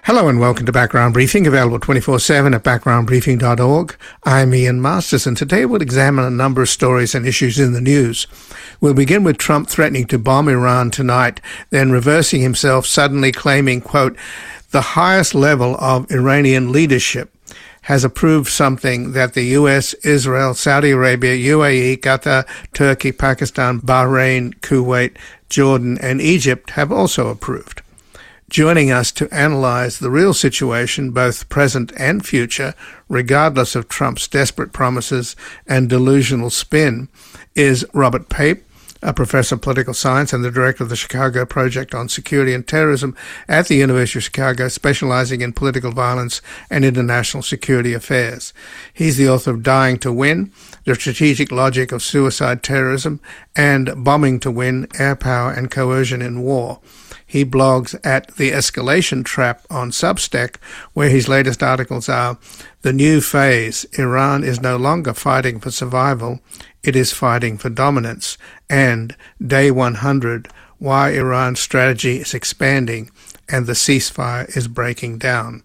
Hello and welcome to Background Briefing, available 24/7 at backgroundbriefing.org. I'm Ian Masters, and today we'll examine a number of stories and issues in the news. We'll begin with Trump threatening to bomb Iran tonight, then reversing himself, suddenly claiming, quote, the highest level of Iranian leadership has approved something that the US, Israel, Saudi Arabia, UAE, Qatar, Turkey, Pakistan, Bahrain, Kuwait, Jordan, and Egypt have also approved. Joining us to analyze the real situation, both present and future, regardless of Trump's desperate promises and delusional spin, is Robert Pape, a professor of political science and the director of the Chicago Project on Security and Terrorism at the University of Chicago, specializing in political violence and international security affairs. He's the author of Dying to Win, The Strategic Logic of Suicide Terrorism, and Bombing to Win, Air Power and Coercion in War. He blogs at The Escalation Trap on Substack, where his latest articles are The New Phase, Iran is no longer fighting for survival, it is fighting for dominance, and Day 100, Why Iran's Strategy is Expanding and the Ceasefire is Breaking Down.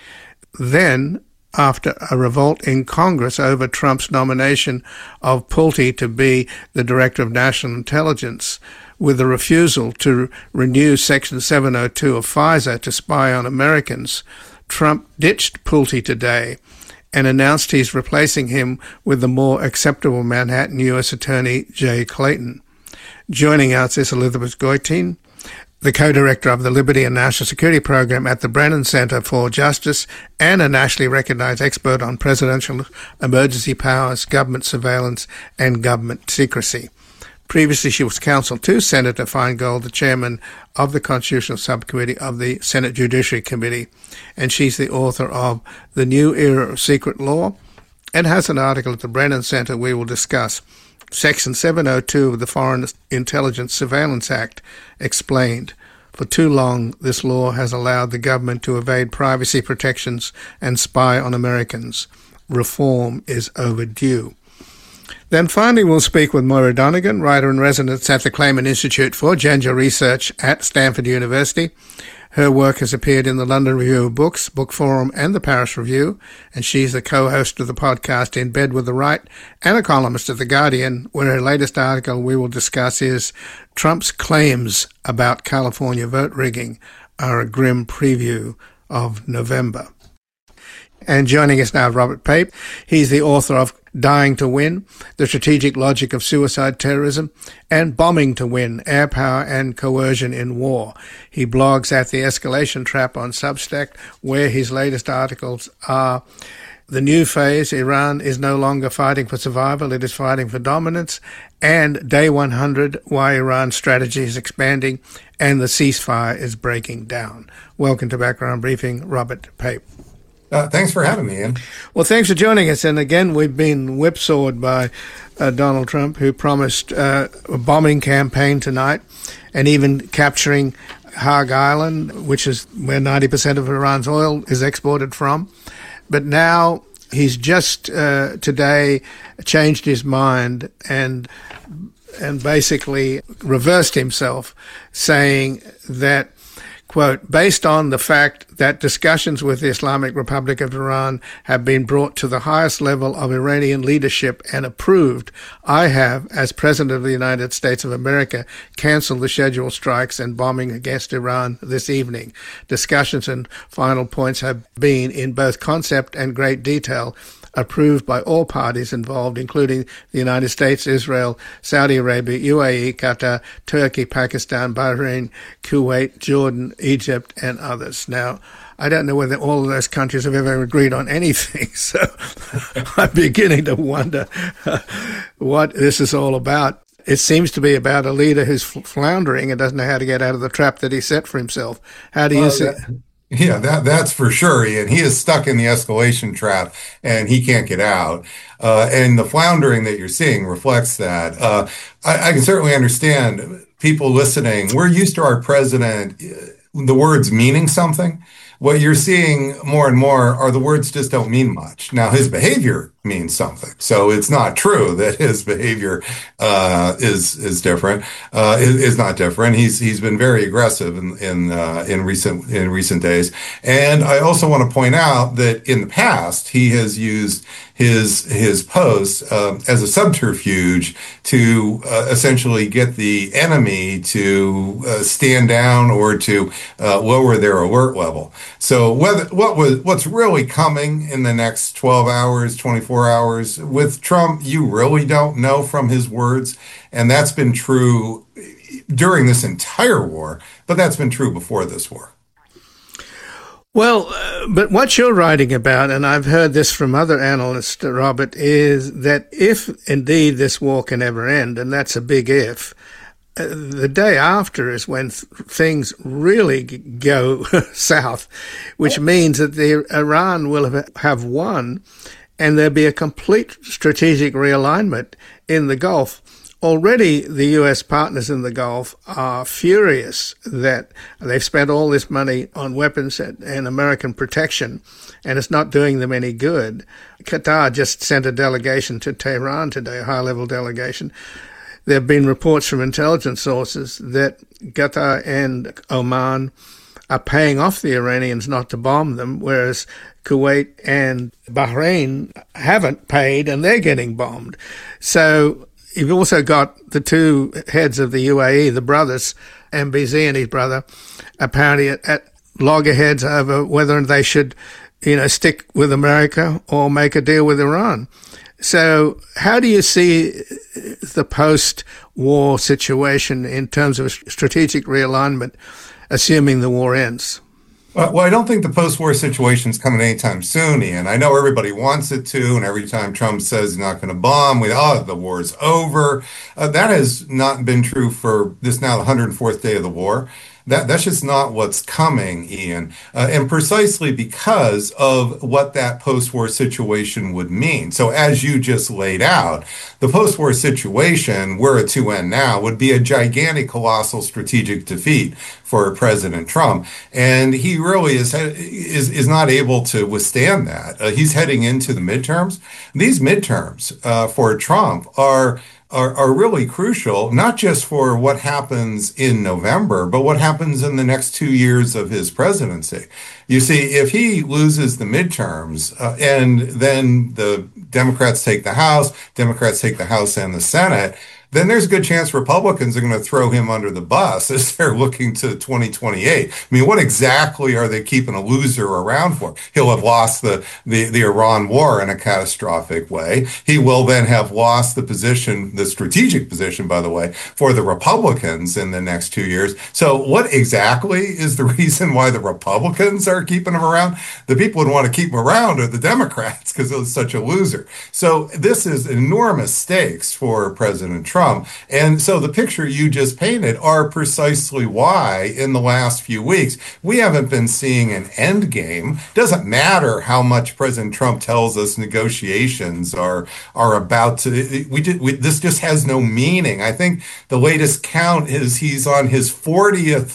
Then, after a revolt in Congress over Trump's nomination of Pulte to be the Director of National Intelligence, with the refusal to renew Section 702 of FISA to spy on Americans, Trump ditched Pulte today and announced he's replacing him with the more acceptable Manhattan U.S. Attorney Jay Clayton. Joining us is Elizabeth Goitein, the co-director of the Liberty and National Security Program at the Brennan Center for Justice and a nationally recognized expert on presidential emergency powers, government surveillance, and government secrecy. Previously, she was counsel to Senator Feingold, the chairman of the Constitutional Subcommittee of the Senate Judiciary Committee, and she's the author of The New Era of Secret Law and has an article at the Brennan Center we will discuss. Section 702 of the Foreign Intelligence Surveillance Act explained. For too long, this law has allowed the government to evade privacy protections and spy on Americans. Reform is overdue. Then finally, we'll speak with Moira Donegan, writer-in-residence at the Clayman Institute for Gender Research at Stanford University. Her work has appeared in the London Review of Books, Book Forum, and the Paris Review, and she's the co-host of the podcast In Bed with the Right and a columnist at The Guardian, where her latest article we will discuss is Trump's Claims About California Vote Rigging Are a Grim Preview of November. And joining us now, Robert Pape. He's the author of Dying to Win, The Strategic Logic of Suicide Terrorism, and Bombing to Win, Air Power and Coercion in War. He blogs at The Escalation Trap on Substack, where his latest articles are The New Phase, Iran is no longer fighting for survival, it is fighting for dominance, and Day 100, Why Iran's Strategy is Expanding and the Ceasefire is Breaking Down. Welcome to Background Briefing, Robert Pape. Thanks for having me, Ian. Well, thanks for joining us. And again, we've been whipsawed by Donald Trump, who promised a bombing campaign tonight and even capturing Hague Island, which is where 90% of Iran's oil is exported from. But now he's just today changed his mind and basically reversed himself, saying that, quote, based on the fact that discussions with the Islamic Republic of Iran have been brought to the highest level of Iranian leadership and approved, I have, as President of the United States of America, canceled the scheduled strikes and bombing against Iran this evening. Discussions and final points have been, in both concept and great detail, approved by all parties involved, including the United States, Israel, Saudi Arabia, UAE, Qatar, Turkey, Pakistan, Bahrain, Kuwait, Jordan, Egypt, and others. Now, I don't know whether all of those countries have ever agreed on anything, so I'm beginning to wonder what this is all about. It seems to be about a leader who's floundering and doesn't know how to get out of the trap that he set for himself. How do you see it? Yeah, that's for sure, Ian. He is stuck in the escalation trap and he can't get out. And the floundering that you're seeing reflects that. I can certainly understand people listening. We're used to our president, the words meaning something. what you're seeing more and more are the words just don't mean much. Now, his behavior means something. So it's not true that his behavior is different, is not different. He's been very aggressive in recent days. And I also want to point out that in the past, he has used his posts as a subterfuge to essentially get the enemy to stand down or to lower their alert level. So what's really coming in the next 12 hours, 24 hours with Trump, you really don't know from his words, and that's been true during this entire war, but that's been true before this war. Well, but what you're writing about, and I've heard this from other analysts, Robert, is that if indeed this war can ever end, and that's a big if, the day after is when things really go south, which means that Iran will have won, and there'll be a complete strategic realignment in the Gulf. Already, the U.S. partners in the Gulf are furious that they've spent all this money on weapons and American protection, and it's not doing them any good. Qatar just sent a delegation to Tehran today, a high-level delegation. There have been reports from intelligence sources that Qatar and Oman are paying off the Iranians not to bomb them, whereas Kuwait and Bahrain haven't paid, and they're getting bombed. So you've also got the two heads of the UAE, the brothers, MBZ and his brother, apparently at loggerheads over whether they should, stick with America or make a deal with Iran. So how do you see the post-war situation in terms of strategic realignment, assuming the war ends? Well, I don't think the post-war situation is coming anytime soon, Ian. I know everybody wants it to, and every time Trump says he's not going to bomb, the war's over. That has not been true for this now the 104th day of the war. That's just not what's coming, Ian, and precisely because of what that post-war situation would mean. So as you just laid out, the post-war situation, were it to end now, would be a gigantic, colossal strategic defeat for President Trump, and he really is not able to withstand that. He's heading into the midterms. These midterms for Trump are really crucial, not just for what happens in November, but what happens in the next 2 years of his presidency. You see, if he loses the midterms and then the Democrats take the House and the Senate, then there's a good chance Republicans are going to throw him under the bus as they're looking to 2028. I mean, what exactly are they keeping a loser around for? He'll have lost the Iran war in a catastrophic way. He will then have lost the strategic position, by the way, for the Republicans in the next 2 years. So what exactly is the reason why the Republicans are keeping him around? The people who want to keep him around are the Democrats because he's such a loser. So this is enormous stakes for President Trump. And so the picture you just painted are precisely why in the last few weeks we haven't been seeing an end game. Doesn't matter how much President Trump tells us negotiations are about to. This just has no meaning. I think the latest count is he's on his 40th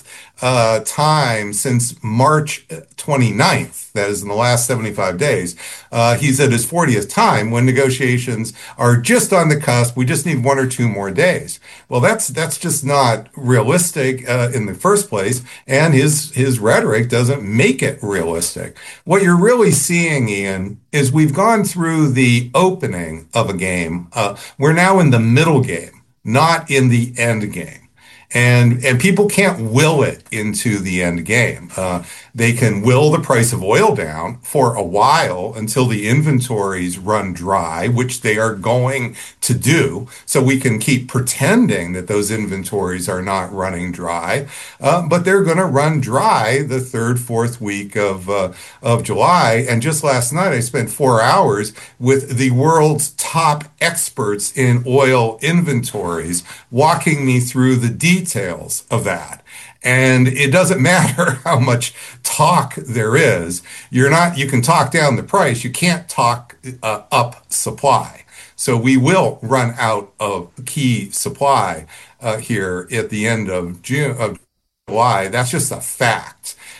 time since March 29th, that is in the last 75 days. He's at his 40th time when negotiations are just on the cusp. We just need 1 or 2 more days. Well, that's just not realistic in the first place, and his rhetoric doesn't make it realistic. What you're really seeing, Ian, is we've gone through the opening of a game. We're now in the middle game, not in the end game. And people can't will it into the end game. They can will the price of oil down for a while until the inventories run dry, which they are going to do. So we can keep pretending that those inventories are not running dry, but they're going to run dry the third, fourth week of July. And just last night, I spent 4 hours with the world's top experts in oil inventories, walking me through the details of that. And it doesn't matter how much talk there is. You can talk down the price. You can't talk up supply. So we will run out of key supply here at the end of July. That's just a fact.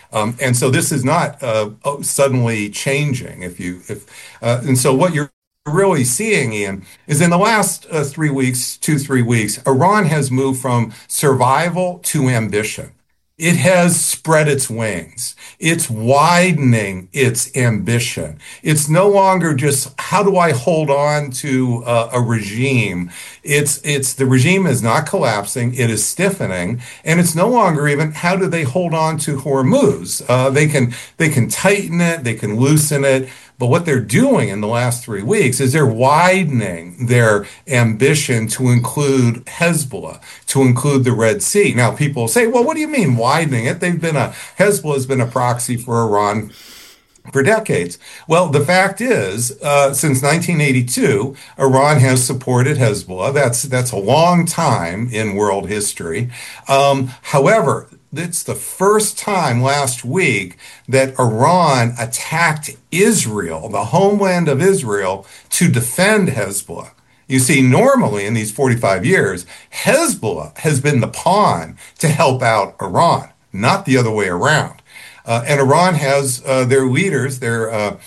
And so this is not suddenly changing. And so what you're really seeing, Ian, is in the last 3 weeks, 3 weeks, Iran has moved from survival to ambition. It has spread its wings. It's widening its ambition. It's no longer just how do I hold on to a regime. It's the regime is not collapsing. It is stiffening, and it's no longer even how do they hold on to Hormuz. They can tighten it. They can loosen it. But what they're doing in the last 3 weeks is they're widening their ambition to include Hezbollah, to include the Red Sea. Now, people say, well, what do you mean widening it? Hezbollah has been a proxy for Iran for decades. Well, the fact is, since 1982, Iran has supported Hezbollah. That's a long time in world history. However, it's the first time last week that Iran attacked Israel, the homeland of Israel, to defend Hezbollah. You see, normally in these 45 years, Hezbollah has been the pawn to help out Iran, not the other way around. And Iran has their leaders, their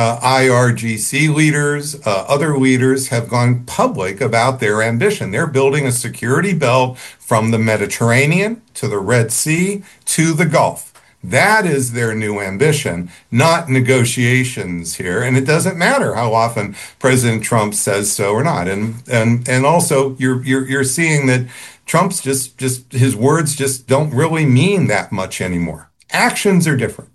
IRGC leaders, other leaders have gone public about their ambition. They're building a security belt from the Mediterranean to the Red Sea to the Gulf. That is their new ambition, not negotiations here. And it doesn't matter how often President Trump says so or not. And also you're seeing that Trump's just his words just don't really mean that much anymore. Actions are different.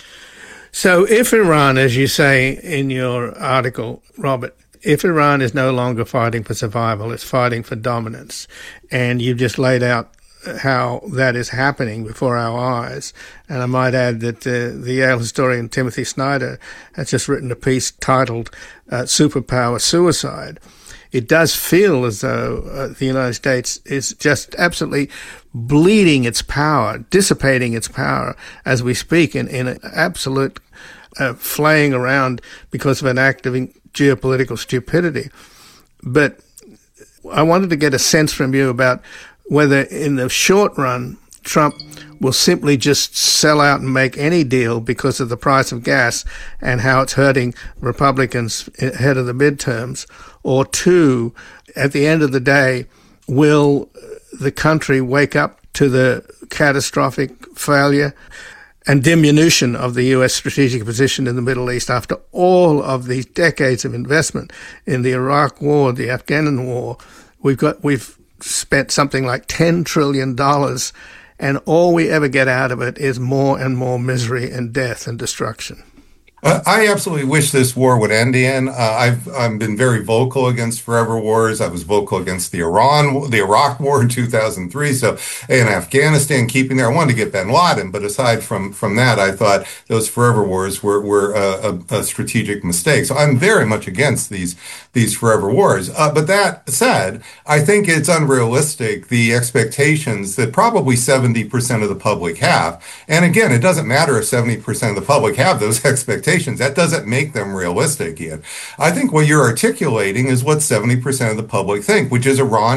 So if Iran, as you say in your article, Robert, if Iran is no longer fighting for survival, it's fighting for dominance, and you've just laid out how that is happening before our eyes. And I might add that the Yale historian Timothy Snyder has just written a piece titled Superpower Suicide. It does feel as though the United States is just absolutely bleeding its power, dissipating its power as we speak in an absolute flaying around because of an act of geopolitical stupidity. But I wanted to get a sense from you about whether in the short run, Trump will simply just sell out and make any deal because of the price of gas and how it's hurting Republicans ahead of the midterms, or two, at the end of the day, will the country wake up to the catastrophic failure and diminution of the U.S. strategic position in the Middle East after all of these decades of investment in the Iraq War, the Afghan War? We've spent something like $10 trillion, and all we ever get out of it is more and more misery and death and destruction. I absolutely wish this war would end, Ian. I've been very vocal against forever wars. I was vocal against the Iraq War in 2003. So in Afghanistan, keeping there, I wanted to get bin Laden, but aside from that, I thought those forever wars were a strategic mistake. So I'm very much against these forever wars. But that said, I think it's unrealistic, the expectations that probably 70% of the public have. And again, it doesn't matter if 70% of the public have those expectations. That doesn't make them realistic, Ian. I think what you're articulating is what 70% of the public think, which is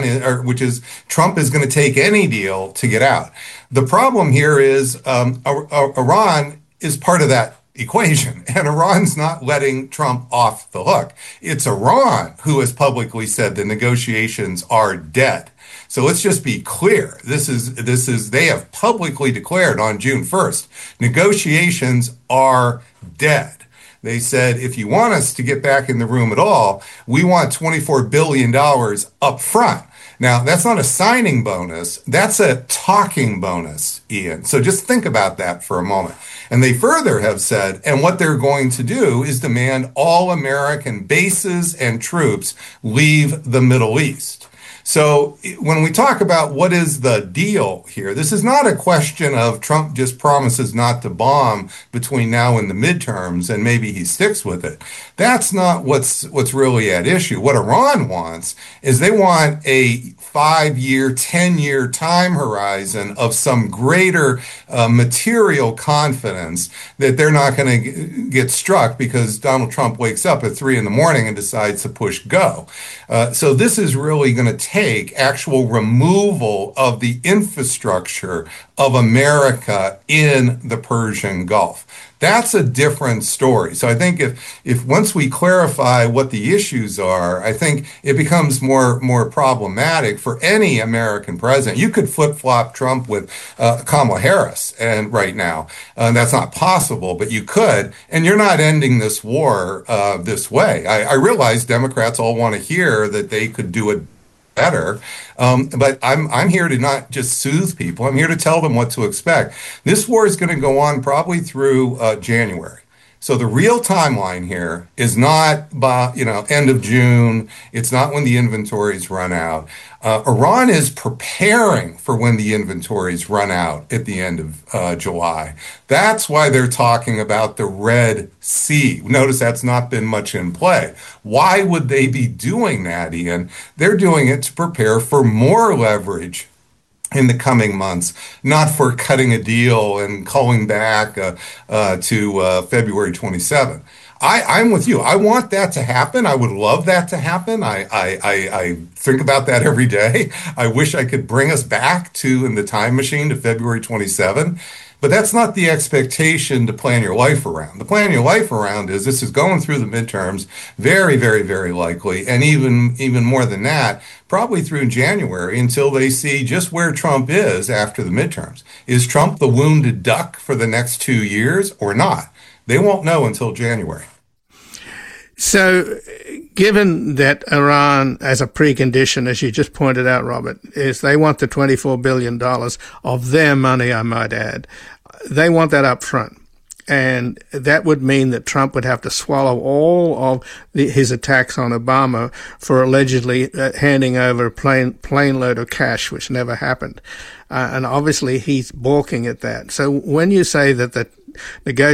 Trump is going to take any deal to get out. The problem here is Iran is part of that equation, and Iran's not letting Trump off the hook. It's Iran who has publicly said the negotiations are dead. So let's just be clear. They have publicly declared on June 1st, negotiations are dead. They said, if you want us to get back in the room at all, we want $24 billion up front. Now, that's not a signing bonus. That's a talking bonus, Ian. So just think about that for a moment. And they further have said, and what they're going to do is demand all American bases and troops leave the Middle East. So when we talk about what is the deal here, this is not a question of Trump just promises not to bomb between now and the midterms and maybe he sticks with it. That's not what's really at issue. What Iran wants is they want a 5-year, 10-year time horizon of some greater material confidence that they're not going to get struck because Donald Trump wakes up at 3 a.m. and decides to push go. So this is really going to take actual removal of the infrastructure of America in the Persian Gulf. That's a different story. So I think if once we clarify what the issues are, I think it becomes more problematic for any American president. You could flip-flop Trump with Kamala Harris and right now. That's not possible, but you could. And you're not ending this war this way. I realize Democrats all want to hear that they could do it better. But I'm here to not just soothe people. I'm here to tell them what to expect. This war is going to go on probably through January. So the real timeline here is not by, end of June. It's not when the inventories run out. Iran is preparing for when the inventories run out at the end of July. That's why they're talking about the Red Sea. Notice that's not been much in play. Why would they be doing that, Ian? They're doing it to prepare for more leverage in the coming months, not for cutting a deal and calling back to February 27. I'm with you. I want that to happen. I would love that to happen. I think about that every day. I wish I could bring us back in the time machine to February 27. But that's not the expectation to plan your life around. The plan your life around is this is going through the midterms, very, very, very likely, and even more than that, probably through January until they see just where Trump is after the midterms. Is Trump the wounded duck for the next 2 years or not? They won't know until January. So, given that Iran, as a precondition, as you just pointed out, Robert, is they want the $24 billion of their money, I might add. They want that up front. And that would mean that Trump would have to swallow all of his attacks on Obama for allegedly handing over a plane load of cash, which never happened. And obviously he's balking at that. So when you say that the negotiations